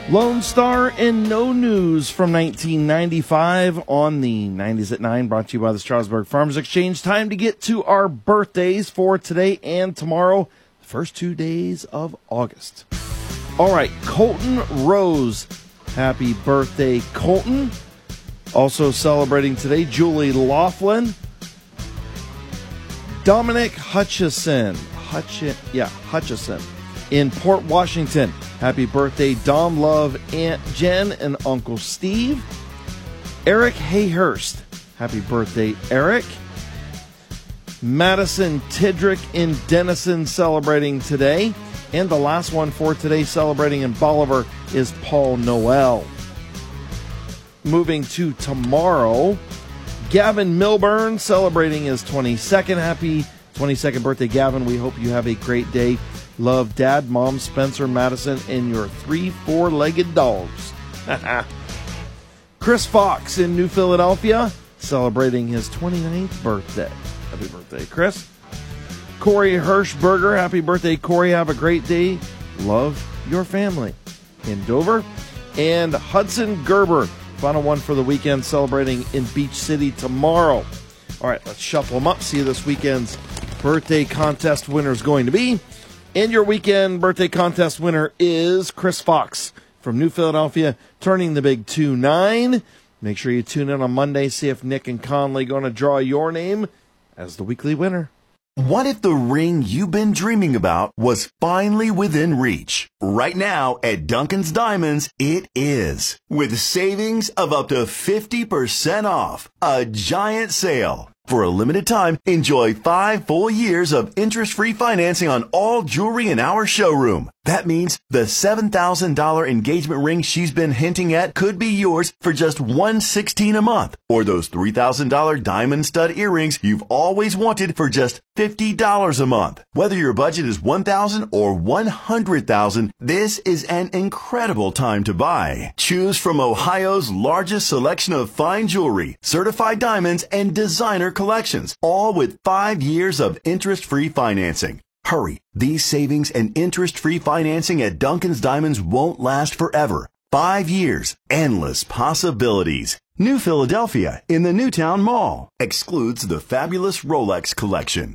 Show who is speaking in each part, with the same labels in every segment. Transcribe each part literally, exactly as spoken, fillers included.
Speaker 1: Lone Star and No News from nineteen ninety-five on the nineties at nine, brought to you by the Strasburg Farmers Exchange. Time to get to our birthdays for today and tomorrow, the first two days of August. All right, Colton Rose. Happy birthday, Colton. Also celebrating today, Julie Laughlin. Dominic Hutchison. Hutch- yeah, Hutchison. In Port Washington. Happy birthday, Dom, Love, Aunt Jen, and Uncle Steve. Eric Hayhurst. Happy birthday, Eric. Madison Tidrick in Denison celebrating today. And the last one for today celebrating in Bolivar is Paul Noel. Moving to tomorrow, Gavin Milburn celebrating his twenty-second. Happy twenty-second birthday, Gavin. We hope you have a great day. Love, Dad, Mom, Spencer, Madison, and your three four-legged dogs. Chris Fox in New Philadelphia, celebrating his twenty-ninth birthday. Happy birthday, Chris. Corey Hirschberger, happy birthday, Corey. Have a great day. Love your family. In Dover. And Hudson Gerber, final one for the weekend, celebrating in Beach City tomorrow. All right, let's shuffle them up, see who this weekend's birthday contest winner is going to be. And your weekend birthday contest winner is Chris Fox from New Philadelphia, turning the big two nine. Make sure you tune in on Monday, see if Nick and Conley going to draw your name as the weekly winner.
Speaker 2: What if the ring you've been dreaming about was finally within reach? Right now at Duncan's Diamonds, it is. With savings of up to fifty percent off. A giant sale. For a limited time, enjoy five full years of interest-free financing on all jewelry in our showroom. That means the seven thousand dollars engagement ring she's been hinting at could be yours for just one hundred sixteen dollars a month. Or those three thousand dollars diamond stud earrings you've always wanted for just fifty dollars a month. Whether your budget is one thousand dollars or one hundred thousand dollars, this is an incredible time to buy. Choose from Ohio's largest selection of fine jewelry, certified diamonds, and designer collections, all with five years of interest-free financing. Hurry, these savings and interest-free financing at Duncan's Diamonds won't last forever. Five years, endless possibilities. New Philadelphia in the Newtown Mall. Excludes the fabulous Rolex collection.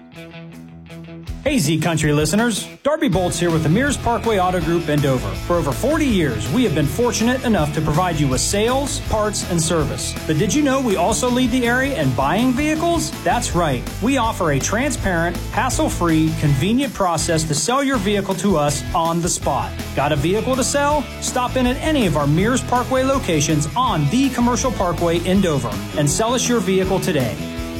Speaker 3: Hey Z Country listeners, Darby Bolts here with the Mears Parkway Auto Group in Dover. For over forty years, we have been fortunate enough to provide you with sales, parts, and service. But did you know we also lead the area in buying vehicles? That's right. We offer a transparent, hassle-free, convenient process to sell your vehicle to us on the spot. Got a vehicle to sell? Stop in at any of our Mears Parkway locations on the Commercial Parkway in Dover and sell us your vehicle today.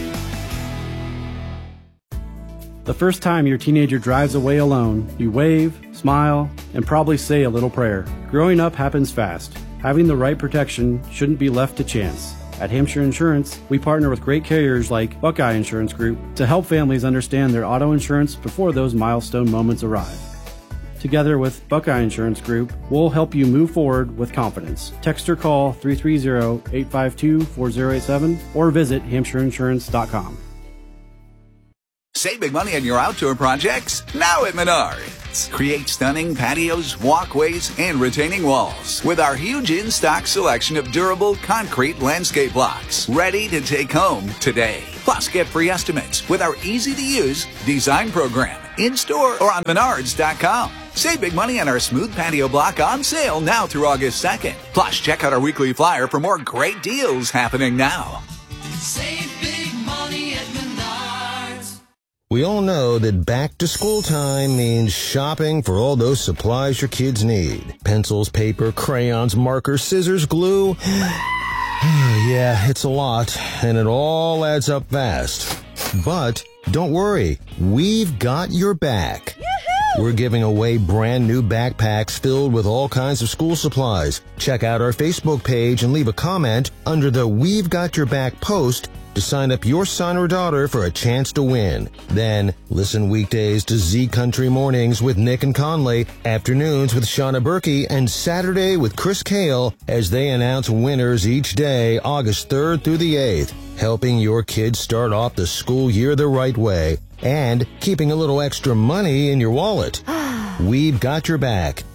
Speaker 4: The first time your teenager drives away alone, you wave, smile, and probably say a little prayer. Growing up happens fast. Having the right protection shouldn't be left to chance. At Hampshire Insurance, we partner with great carriers like Buckeye Insurance Group to help families understand their auto insurance before those milestone moments arrive. Together with Buckeye Insurance Group, we'll help you move forward with confidence. Text or call three three zero, eight five two, four zero eight seven or visit hampshire insurance dot com.
Speaker 5: Save big money on your outdoor projects now at Menards. Create stunning patios, walkways, and retaining walls with our huge in-stock selection of durable concrete landscape blocks ready to take home today. Plus, get free estimates with our easy-to-use design program in-store or on menards dot com. Save big money on our smooth patio block on sale now through August second. Plus, check out our weekly flyer for more great deals happening now.
Speaker 6: Save big money at Menards.
Speaker 7: We all know that back to school time means shopping for all those supplies your kids need. Pencils, paper, crayons, markers, scissors, glue. Yeah, it's a lot, and it all adds up fast. But don't worry, we've got your back. We're giving away brand new backpacks filled with all kinds of school supplies. Check out our Facebook page and leave a comment under the We've Got Your Back post to sign up your son or daughter for a chance to win. Then, listen weekdays to Z Country Mornings with Nick and Conley, afternoons with Shauna Berkey, and Saturday with Chris Kale as they announce winners each day, August third through the eighth, helping your kids start off the school year the right way and keeping a little extra money in your wallet. We've got your back.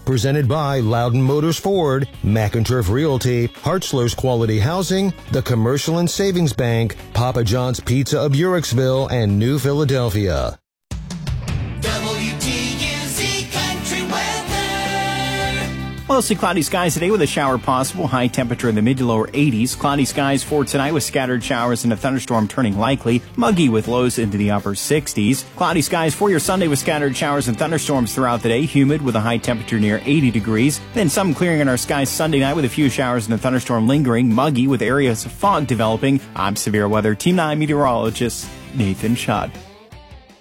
Speaker 7: Presented by Loudon Motors Ford, McInturf Realty, Hartzler's Quality Housing, the Commercial and Savings Bank, Papa John's Pizza of Uricksville, and New Philadelphia.
Speaker 6: W T U Z Country Weather.
Speaker 8: Mostly cloudy skies today with a shower possible. High temperature in the mid to lower eighties. Cloudy skies for tonight with scattered showers and a thunderstorm turning likely. Muggy with lows into the upper sixties. Cloudy skies for your Sunday with scattered showers and thunderstorms throughout the day. Humid with a high temperature near eighty degrees. Then some clearing in our skies Sunday night with a few showers and a thunderstorm lingering. Muggy with areas of fog developing. I'm Severe Weather Team nine meteorologist Nathan Schott.